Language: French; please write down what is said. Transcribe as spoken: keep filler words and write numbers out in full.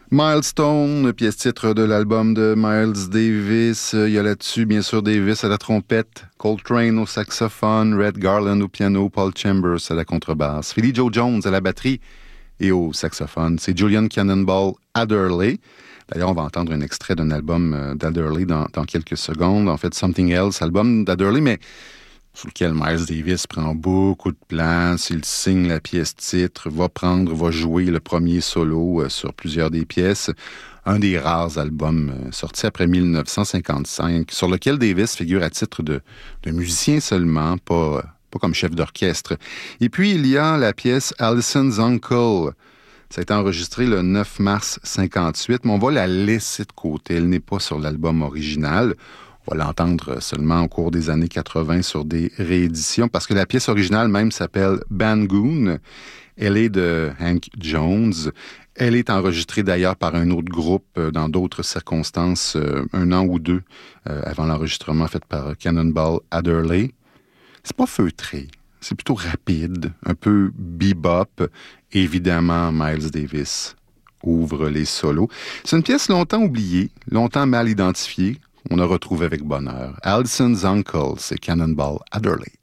Milestone, pièce-titre de l'album de Miles Davis. Il y a là-dessus, bien sûr, Davis à la trompette, Coltrane au saxophone, Red Garland au piano, Paul Chambers à la contrebasse, Philly Joe Jones à la batterie et au saxophone. C'est Julian Cannonball Adderley. D'ailleurs, on va entendre un extrait d'un album d'Adderley dans, dans quelques secondes. En fait, Something Else, album d'Adderley, mais sous lequel Miles Davis prend beaucoup de place. Il signe la pièce titre, va prendre, va jouer le premier solo euh, sur plusieurs des pièces. Un des rares albums euh, sortis après dix-neuf cent cinquante-cinq, sur lequel Davis figure à titre de, de musicien seulement, pas, pas comme chef d'orchestre. Et puis, il y a la pièce Allison's Uncle. Ça a été enregistré le neuf mars cinquante-huit, mais on va la laisser de côté. Elle n'est pas sur l'album original. On va l'entendre seulement au cours des années quatre-vingts sur des rééditions, parce que la pièce originale même s'appelle Bangoon. Elle est de Hank Jones. Elle est enregistrée d'ailleurs par un autre groupe dans d'autres circonstances, un an ou deux avant l'enregistrement fait par Cannonball Adderley. C'est pas feutré. C'est plutôt rapide, un peu bebop. Évidemment, Miles Davis ouvre les solos. C'est une pièce longtemps oubliée, longtemps mal identifiée. On a retrouvé avec bonheur. Allison's Uncle, c'est Cannonball Adderley.